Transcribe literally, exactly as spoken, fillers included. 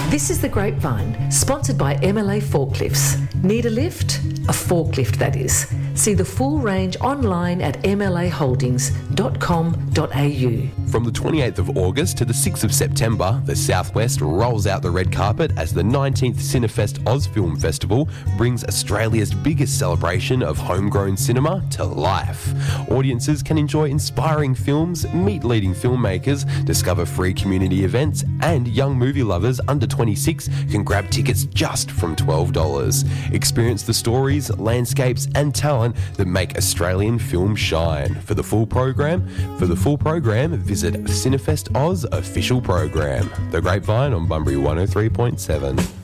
This is The Grapevine, sponsored by M L A Forklifts. Need a lift? A forklift, that is. See the full range online at m l a holdings dot com dot a u. From the twenty-eighth of August to the sixth of September, the Southwest rolls out the red carpet as the nineteenth Cinefest Oz Film Festival brings Australia's biggest celebration of homegrown cinema to life. Audiences can enjoy inspiring films, meet leading filmmakers, discover free community events, and young movie lovers under twenty-six can grab tickets just from twelve dollars. Experience the stories, landscapes, and talent that make Australian film shine. For the full program, for the full program, visit Cinefest Oz official program. The Grapevine on Bunbury one oh three point seven.